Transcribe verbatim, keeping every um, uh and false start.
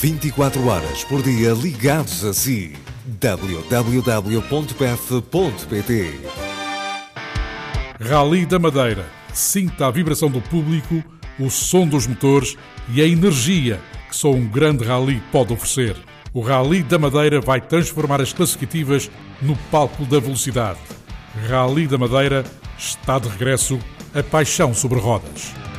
vinte e quatro horas por dia ligados a si. w w w ponto p f ponto p t. Rally da Madeira. Sinta a vibração do público, o som dos motores e a energia que só um grande rally pode oferecer. O Rally da Madeira vai transformar as classificativas no palco da velocidade. Rally da Madeira está de regresso, a paixão sobre rodas.